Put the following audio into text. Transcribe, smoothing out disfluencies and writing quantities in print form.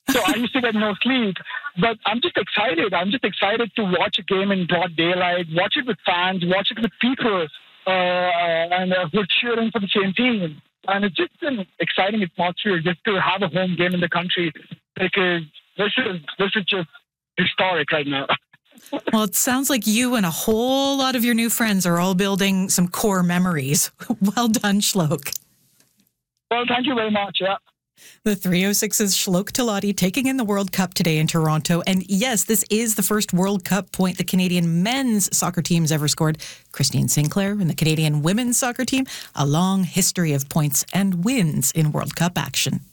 So I used to get no sleep. But I'm just excited. I'm just excited to watch a game in broad daylight, watch it with fans, watch it with people, and who are cheering for the same team. And it's just an exciting atmosphere just to have a home game in the country, because this is just historic right now. Well, it sounds like you and a whole lot of your new friends are all building some core memories. Well done, Shlok. Well, thank you very much. Yeah. The 306's Shlok Talati taking in the World Cup today in Toronto. And yes, this is the first World Cup point the Canadian men's soccer team's ever scored. Christine Sinclair and the Canadian women's soccer team, a long history of points and wins in World Cup action.